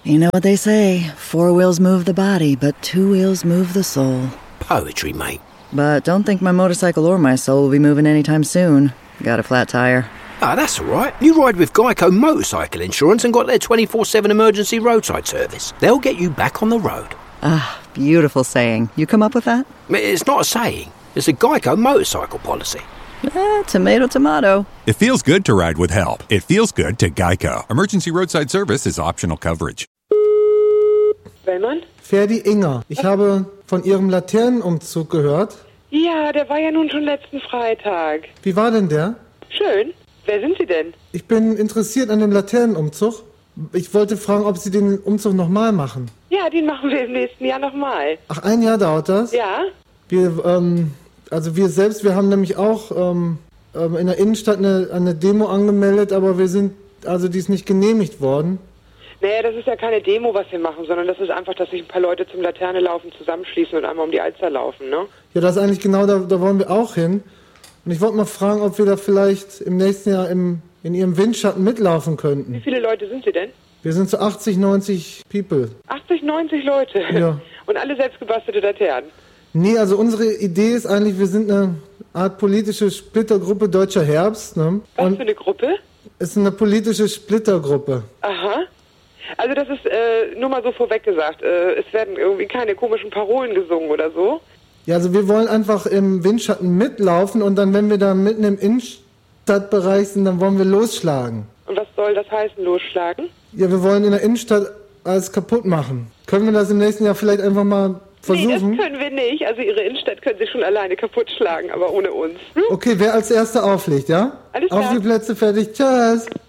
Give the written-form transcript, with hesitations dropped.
You know what they say, 4 wheels move the body, but 2 wheels move the soul. Poetry, mate. But don't think my motorcycle or my soul will be moving anytime soon. Got a flat tire. Ah, that's all right. You ride with Geico Motorcycle Insurance and got their 24/7 emergency roadside service. They'll get you back on the road. Ah, beautiful saying. You come up with that? It's not a saying. It's a Geico motorcycle policy. Tomato, tomato. It feels good to ride with help. It feels good to Geico. Emergency roadside service is optional coverage. Bellmann? Ferdi Inger, ich habe von Ihrem Laternenumzug gehört. Ja, der war ja nun schon letzten Freitag. Wie war denn der? Schön. Wer sind Sie denn? Ich bin interessiert an dem Laternenumzug. Ich wollte fragen, ob Sie den Umzug nochmal machen. Ja, den machen wir im nächsten Jahr nochmal. Ach, 1 Jahr dauert das? Ja. Wir haben nämlich auch in der Innenstadt eine Demo angemeldet, aber die ist nicht genehmigt worden. Naja, das ist ja keine Demo, was wir machen, sondern das ist einfach, dass sich ein paar Leute zum Laternelaufen zusammenschließen und einmal um die Alster laufen, ne? Ja, das ist eigentlich genau, da wollen wir auch hin. Und ich wollte mal fragen, ob wir da vielleicht im nächsten Jahr in Ihrem Windschatten mitlaufen könnten. Wie viele Leute sind Sie denn? Wir sind so 80, 90 People. 80, 90 Leute? Ja. Und alle selbstgebastelte Laternen? Nee, also unsere Idee ist eigentlich, wir sind eine Art politische Splittergruppe Deutscher Herbst. Ne? Was für eine Gruppe? Es ist eine politische Splittergruppe. Aha. Also das ist nur mal so vorweg gesagt. Es werden irgendwie keine komischen Parolen gesungen oder so. Ja, also wir wollen einfach im Windschatten mitlaufen und dann, wenn wir da mitten im Innenstadtbereich sind, dann wollen wir losschlagen. Und was soll das heißen, losschlagen? Ja, wir wollen in der Innenstadt alles kaputt machen. Können wir das im nächsten Jahr vielleicht einfach mal versuchen? Nee, das können wir nicht. Also Ihre Innenstadt können Sie schon alleine kaputt schlagen, aber ohne uns. Hm? Okay, wer als Erster auflegt, ja? Alles klar. Auf die Plätze, fertig, tschüss.